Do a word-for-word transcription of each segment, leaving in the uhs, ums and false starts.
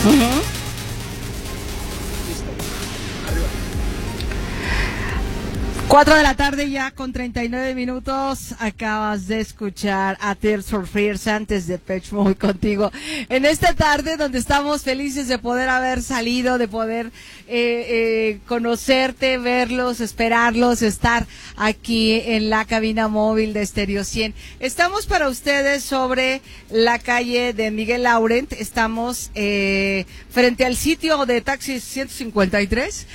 Uh-huh. Cuatro de la tarde ya con treinta y nueve minutos. Acabas de escuchar a Tears for Fears antes de Depeche Mode contigo. En esta tarde donde estamos felices de poder haber salido, de poder eh, eh, conocerte, verlos, esperarlos, estar aquí en la cabina móvil de Stereo cien. Estamos para ustedes sobre la calle de Miguel Laurent. Estamos eh, frente al sitio de taxi ciento cincuenta y tres,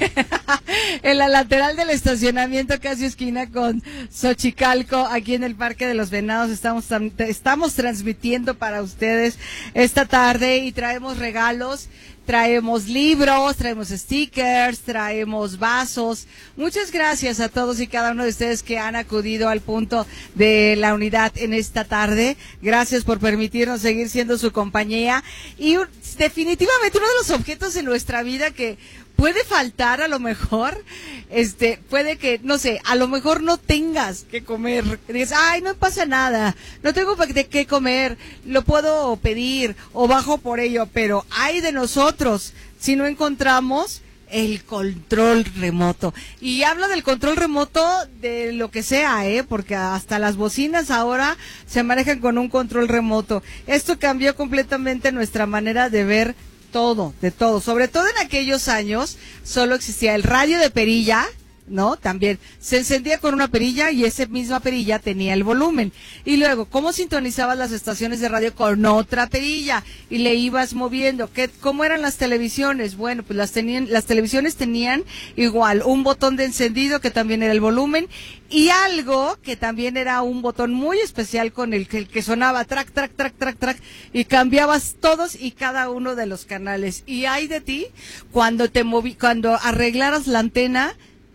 en la lateral de la estación, casi esquina con Xochicalco, aquí en el Parque de los Venados. Estamos, estamos transmitiendo para ustedes esta tarde y traemos regalos, traemos libros, traemos stickers, traemos vasos. Muchas gracias a todos y cada uno de ustedes que han acudido al punto de la unidad en esta tarde. Gracias por permitirnos seguir siendo su compañía. Y definitivamente uno de los objetos en nuestra vida que puede faltar, a lo mejor, este, puede que, no sé, a lo mejor no tengas que comer. Dices, ay, no pasa nada, no tengo de qué comer, lo puedo pedir o bajo por ello, pero ay de nosotros si no encontramos el control remoto. Y hablo del control remoto de lo que sea, ¿eh? Porque hasta las bocinas ahora se manejan con un control remoto. Esto cambió completamente nuestra manera de ver todo, de todo, sobre todo en aquellos años solo existía el radio de perilla, ¿no? También se encendía con una perilla y esa misma perilla tenía el volumen. Y luego, ¿cómo sintonizabas las estaciones de radio? Con otra perilla y le ibas moviendo. ¿Qué, cómo eran las televisiones? Bueno, pues las tenían, las televisiones tenían igual un botón de encendido que también era el volumen y algo que también era un botón muy especial con el que, el que sonaba track, track, track, track, track y cambiabas todos y cada uno de los canales. Y ay de ti cuando te moví, cuando arreglaras la antena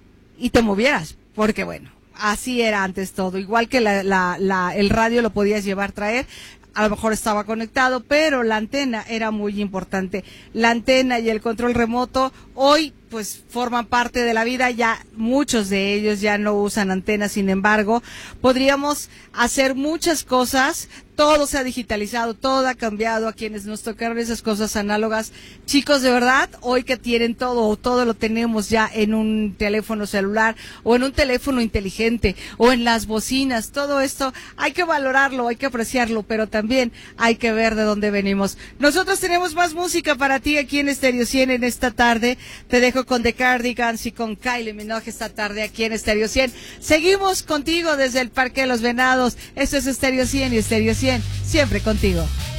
y te movieras, porque bueno, así era antes todo, igual que la, la, la, el radio lo podías llevar, traer, a lo mejor estaba conectado, pero la antena era muy importante. La antena y el control remoto hoy pues forman parte de la vida, ya muchos de ellos ya no usan antenas, sin embargo, podríamos hacer muchas cosas, todo se ha digitalizado, todo ha cambiado a quienes nos tocaron esas cosas análogas. Chicos, de verdad, hoy que tienen todo, todo lo tenemos ya en un teléfono celular o en un teléfono inteligente o en las bocinas, todo esto hay que valorarlo, hay que apreciarlo, pero también hay que ver de dónde venimos. Nosotros tenemos más música para ti aquí en Stereo cien en esta tarde. Te dejo con The Cardigans y con Kylie Minogue esta tarde aquí en Stereo cien. Seguimos contigo desde el Parque de los Venados. Esto es Stereo cien y Stereo cien siempre contigo.